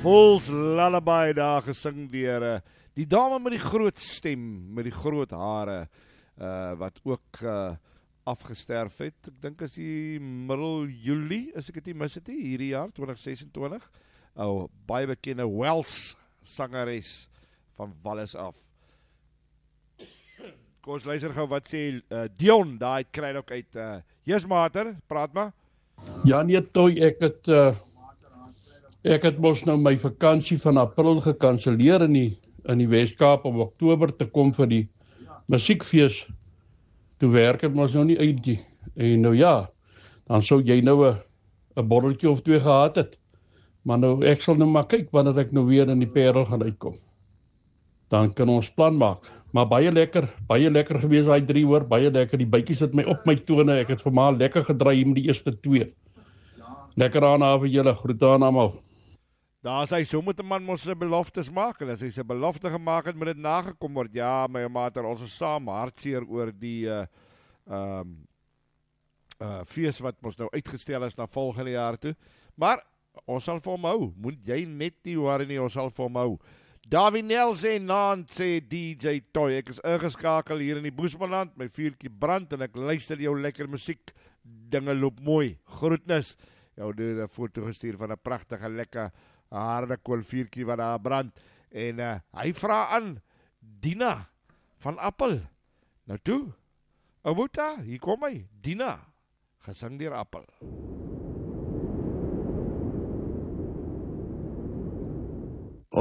Fool's Lullaby daar gesing deur die dame met die groot stem, met die groot hare, wat ook afgesterf het. Ek dink is die middel Julie, as ek het nie mis het nie, hierdie jaar, 2026. Baie bekende Welsh sangeres van Wallis af. Kom ons luister gou wat sê Dion, daar kry ook uit. Yes, Mater, praat maar. Ja nee, Toy, ek het mos nou my vakansie van April gekanselleer in die Weskaap om Oktober te kom vir die musiekfees. Toe werk het mos nou nie uit nie. En nou ja, dan sou jy nou 'n borreltjie of twee gehad het. Maar nou, ek sal nou maar kyk wanneer ek nou weer in die Parel gaan uitkom. Dan kan ons plan maak. Maar baie lekker gewees daai 3 hoor, baie lekker. Die bytjies het my op my tone. Ek het vir maar lekker gedraai hier met die eerste 2. Lekker aan vir julle. Groete aan almal. Daar sê so moet 'n man mos sy beloftes maak. En as hy sy belofte gemaak het, moet dit nagekom word. Ja, my Mater, ons is saam hartseer oor die fees wat ons nou uitgestel is na volgende jaar toe. Maar ons sal vir hom hou. Moet jy net nie worry nie, ons sal vir hom hou. Davinel sê naand, sê DJ Toy, ek is ingeskakel hier in die Boesmanland, my vuurtjie brand en ek luister jou lekker musiek, dinge loop mooi, groetnis. Jou doen 'n foto gestuur van 'n pragtige lekker harde koolvuurtjie wat daar brand. En hy vra aan Dina van Appel. Nou toe, Outa, hier kom hy, Dina, gesing deur Appel.